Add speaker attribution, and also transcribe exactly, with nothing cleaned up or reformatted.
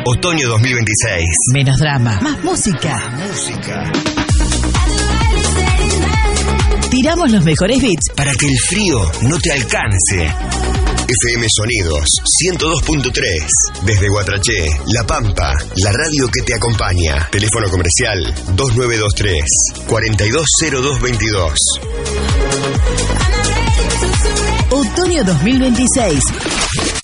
Speaker 1: Otoño dos mil veintiséis.
Speaker 2: Menos drama, más música.
Speaker 1: Más música.
Speaker 2: Tiramos los mejores beats
Speaker 1: para que el frío no te alcance. F M Sonidos ciento dos punto tres. Desde Guatraché, La Pampa, la radio que te acompaña. Teléfono comercial dos nueve dos tres, cuatro dos cero dos veintidós.
Speaker 2: Otoño dos mil veintiséis.